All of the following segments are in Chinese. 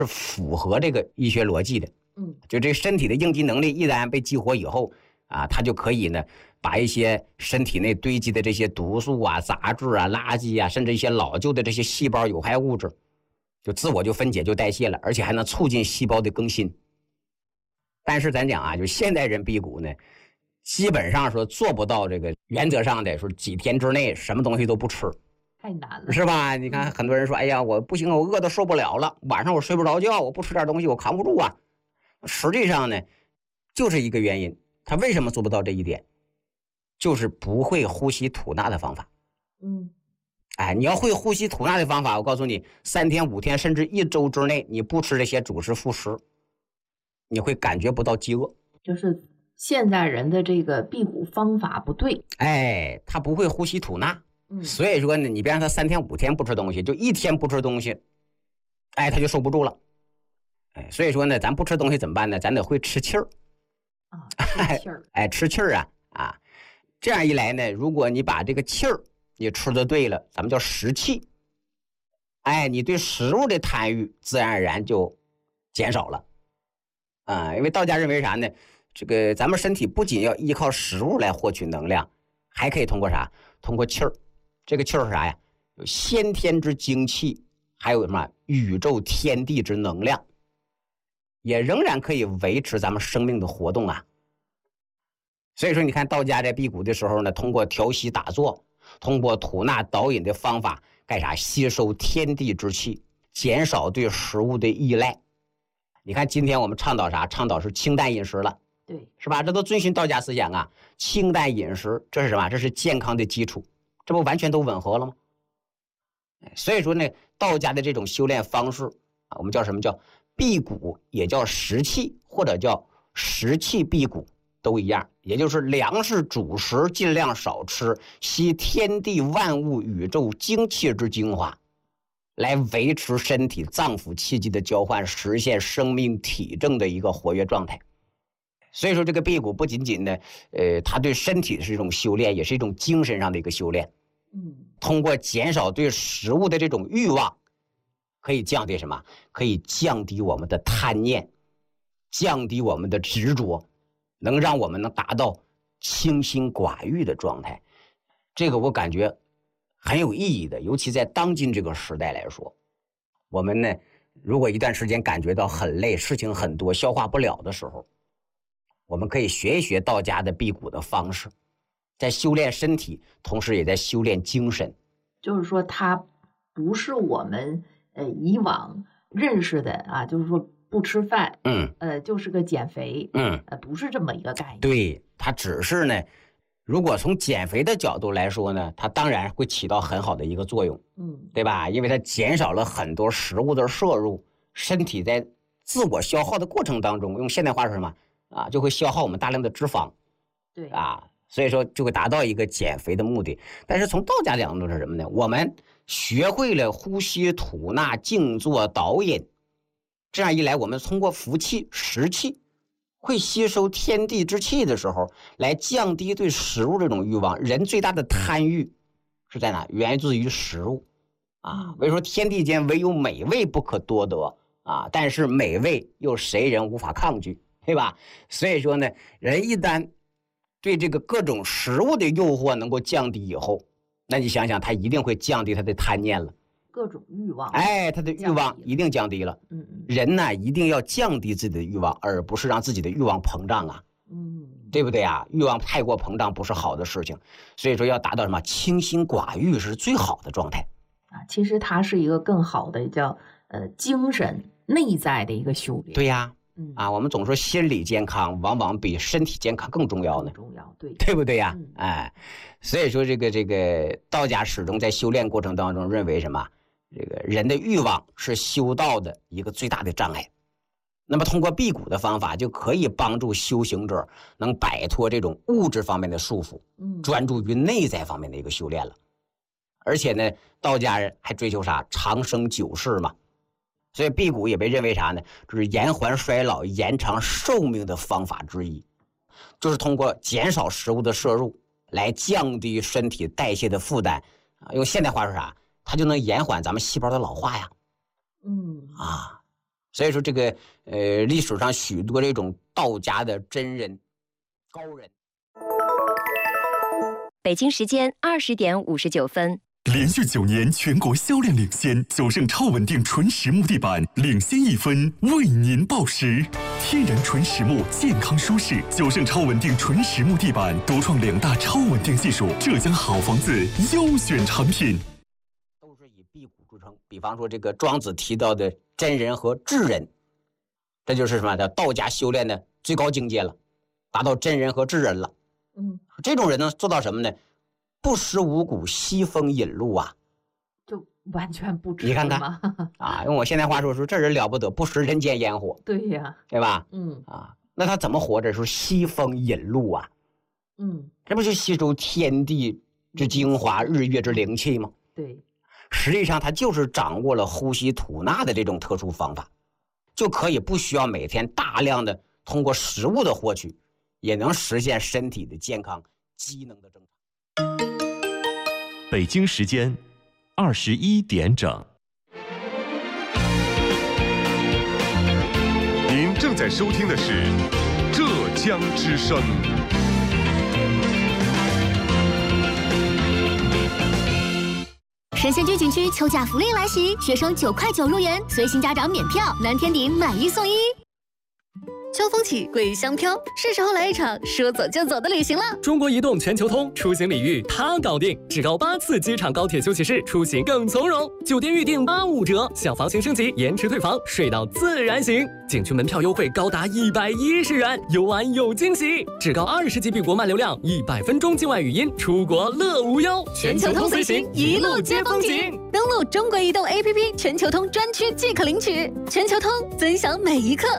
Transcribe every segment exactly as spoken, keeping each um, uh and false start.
是符合这个医学逻辑的。 嗯， 就这身体的应激能力一旦被激活以后啊，它就可以呢把一些身体内堆积的这些毒素啊、杂质啊、垃圾啊，甚至一些老旧的这些细胞有害物质，就自我就分解就代谢了，而且还能促进细胞的更新。但是咱讲啊，就现代人辟谷呢，基本上说做不到这个原则上的说几天之内什么东西都不吃， 太难了， 是吧？你看很多人说，哎呀，我不行，我饿得受不了了，晚上我睡不着觉，我不吃点东西我扛不住啊。实际上呢，就是一个原因，他为什么做不到这一点？就是不会呼吸吐纳的方法。 嗯， 哎，你要会呼吸吐纳的方法，我告诉你，三天五天甚至一周之内，你不吃这些主食副食，你会感觉不到饥饿。 就是现在人的这个辟谷方法不对， 哎，他不会呼吸吐纳， 嗯， 所以说呢，你别让他三天五天不吃东西，就一天不吃东西，哎，他就受不住了。哎，所以说呢，咱不吃东西怎么办呢？咱得会吃气儿啊，吃气儿， 哎，吃气儿啊啊，这样一来呢，如果你把这个气儿你吃的对了，咱们叫食气，哎，你对食物的贪欲自然而然就减少了啊。因为道家认为啥呢？这个咱们身体不仅要依靠食物来获取能量，还可以通过啥？通过气儿。这个气儿是啥呀？有先天之精气，还有什么宇宙天地之能量，也仍然可以维持咱们生命的活动啊。所以说，你看道家在辟谷的时候呢，通过调息打坐，通过吐纳导引的方法，干啥？吸收天地之气，减少对食物的依赖。你看今天我们倡导啥？倡导是清淡饮食了， 对， 是吧？这都遵循道家思想啊。清淡饮食，这是什么？这是健康的基础，这不完全都吻合了吗？所以说呢，道家的这种修炼方式啊，我们叫什么？叫辟谷，也叫食气，或者叫食气辟谷，都一样。也就是粮食主食尽量少吃，吸天地万物宇宙精气之精华，来维持身体脏腑气机的交换，实现生命体征的一个活跃状态。所以说这个辟谷不仅仅呢，呃，它对身体是一种修炼，也是一种精神上的一个修炼。 嗯， 通过减少对食物的这种欲望，可以降低什么？可以降低我们的贪念，降低我们的执着，能让我们能达到清心寡欲的状态。这个我感觉很有意义的，尤其在当今这个时代来说，我们呢，如果一段时间感觉到很累，事情很多，消化不了的时候，我们可以学一学道家的辟谷的方式，在修炼身体，同时也在修炼精神。 就是说它不是我们呃以往认识的啊，就是说不吃饭， 嗯， 呃，就是个减肥， 嗯， 呃，不是这么一个概念。 对，它只是呢，如果从减肥的角度来说呢，它当然会起到很好的一个作用， 嗯， 对吧？因为它减少了很多食物的摄入，身体在自我消耗的过程当中，用现代话说什么啊，就会消耗我们大量的脂肪， 对啊，所以说就会达到一个减肥的目的。但是从道家角度是什么呢？我们学会了呼吸吐纳静坐导引，这样一来，我们通过服气食气，会吸收天地之气的时候，来降低对食物这种欲望。人最大的贪欲是在哪？源自于食物啊。为说天地间唯有美味不可多得啊，但是美味又谁人无法抗拒，对吧？所以说呢，人一旦对这个各种食物的诱惑能够降低以后，那你想想，他一定会降低他的贪念了。 各种欲望， 哎，他的欲望一定降低了。 嗯嗯， 人呢一定要降低自己的欲望，而不是让自己的欲望膨胀啊， 嗯， 对不对啊？欲望太过膨胀不是好的事情，所以说要达到什么清心寡欲是最好的状态啊。其实它是一个更好的叫呃精神内在的一个修炼。 对呀， 嗯啊，我们总说心理健康往往比身体健康更重要呢， 更重要，对， 对不对呀？ 嗯哎，所以说这个这个道家始终在修炼过程当中认为什么？这个人的欲望是修道的一个最大的障碍，那么通过辟谷的方法就可以帮助修行者能摆脱这种物质方面的束缚， 嗯， 专注于内在方面的一个修炼了。而且呢，道家人还追求啥？长生久世嘛，所以辟谷也被认为啥呢？就是延缓衰老、延长寿命的方法之一，就是通过减少食物的摄入来降低身体代谢的负担啊。用现代话说啥？它就能延缓咱们细胞的老化呀， 嗯啊， 所以说这个呃历史上许多这种道家的真人高人。 北京时间二十点五十九分。 连续九年全国销量领先，九盛超稳定纯实木地板领先一分，为您报时。天然纯实木，健康舒适。九盛超稳定纯实木地板独创两大超稳定技术，浙江好房子优选产品。 都是以辟谷著称。比方说这个庄子提到的真人和智人，这就是什么？叫道家修炼的最高境界了，达到真人和智人了。 嗯， 这种人呢，做到什么呢？不食五谷，西风饮露啊， 就完全不吃。 你看看啊，用我现在话说说，这人了不得，不食人间烟火。 对呀， 对吧？ 嗯啊，那他怎么活着？说西风饮露啊， 嗯， 这不就吸收天地之精华、日月之灵气吗？ 对， 实际上他就是掌握了呼吸吐纳的这种特殊方法，就可以不需要每天大量的通过食物的获取，也能实现身体的健康、机能的正常。 北京时间二十一点整。 您正在收听的是浙江之声。 神仙居景区秋假福利来袭，学生九块九入园，随行家长免票，南天顶买一送一。秋风起，桂香飘，是时候来一场说走就走的旅行了。 中国移动全球通出行礼遇它搞定，至高八次机场高铁休息室，出行更从容。酒店预订八五折，小房型升级延迟退房，睡到自然醒。景区门票优惠高达一百一十元，游玩有惊喜。至高二十 G B 国漫流量，一百分钟境外语音，出国乐无忧。 全球通随行，一路接风景。登录中国移动 A P P 全球通专区即可领取。全球通，分享每一刻。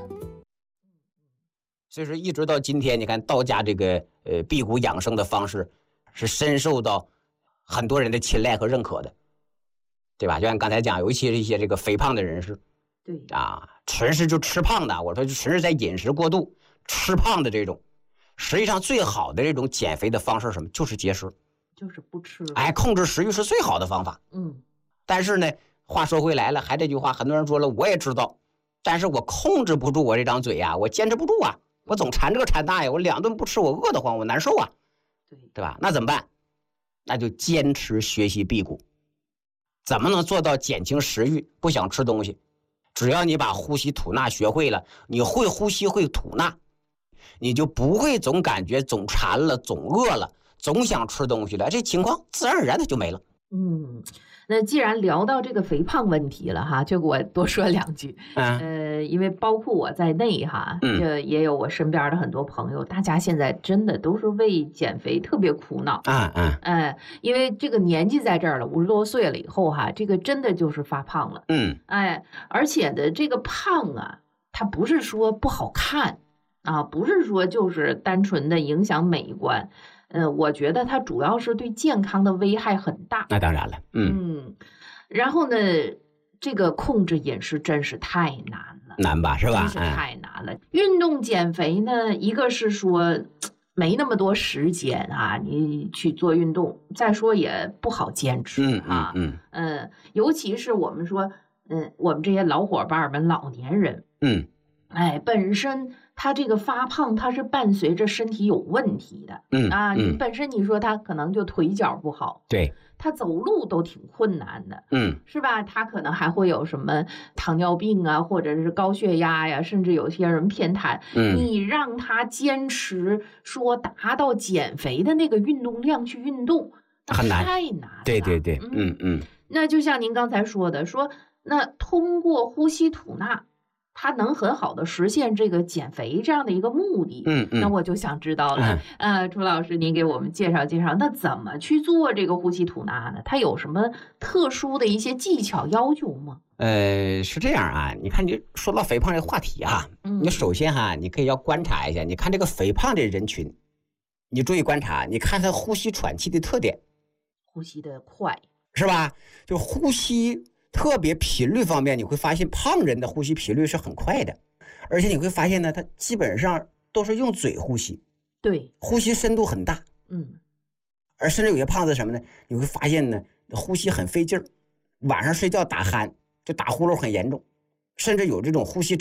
所以说，一直到今天，你看道家这个呃辟谷养生的方式，是深受到很多人的青睐和认可的，对吧？就像刚才讲，尤其是一些这个肥胖的人士， 对啊，纯是就吃胖的，我说就纯是在饮食过度吃胖的这种，实际上最好的这种减肥的方式是什么？就是节食， 就是不吃。 哎，控制食欲是最好的方法。 嗯， 但是呢，话说回来了，还这句话，很多人说了，我也知道，但是我控制不住我这张嘴呀，我坚持不住啊。我总馋这个馋那呀，我两顿不吃我饿得慌，我难受啊， 对对吧？那怎么办？那就坚持学习辟谷。怎么能做到减轻食欲，不想吃东西？只要你把呼吸吐纳学会了，你会呼吸会吐纳，你就不会总感觉总馋了、总饿了、总想吃东西了，这情况自然而然的就没了。 嗯，那既然聊到这个肥胖问题了哈，就给我多说两句。 嗯， 呃，因为包括我在内哈， 嗯这也有我身边的很多朋友，大家现在真的都是为减肥特别苦恼。 啊啊， 哎，因为这个年纪在这儿了，五十多岁了以后哈，这个真的就是发胖了。 嗯哎，而且的这个胖啊，它不是说不好看啊，不是说就是单纯的影响美观。呃，我觉得它主要是对健康的危害很大。 那当然了，嗯， 嗯，然后呢，这个控制饮食真是太难了， 难吧，是吧？ 真是太难了。运动减肥呢，一个是说没那么多时间啊，你去做运动，再说也不好坚持嗯啊。 嗯嗯、呃，尤其是我们说，嗯，我们这些老伙伴们、老年人， 嗯哎，本身他这个发胖，他是伴随着身体有问题的。 嗯啊，你嗯， 本身你说他可能就腿脚不好， 对， 他走路都挺困难的， 嗯是吧？他可能还会有什么糖尿病啊，或者是高血压呀，甚至有些人偏瘫。 嗯， 你让他坚持说达到减肥的那个运动量去运动，那很难太难了。 对对对，嗯嗯， 嗯那就像您刚才说的，说那通过呼吸吐纳，它能很好的实现这个减肥这样的一个目的。 嗯嗯， 那我就想知道了，呃，朱老师，您给我们介绍介绍，那怎么去做这个呼吸吐纳呢？它有什么特殊的一些技巧要求吗？ 呃，是这样啊，你看，你说到肥胖这个话题啊， 嗯你首先哈，你可以要观察一下，你看这个肥胖的人群，你注意观察，你看他呼吸喘气的特点， 呼吸的快， 是吧？就呼吸特别频率方面，你会发现胖人的呼吸频率是很快的，而且你会发现呢，他基本上都是用嘴呼吸， 对， 呼吸深度很大， 嗯， 而甚至有些胖子什么呢？你会发现呢，呼吸很费劲儿，晚上睡觉打鼾，就打呼噜很严重。 甚至有这种呼吸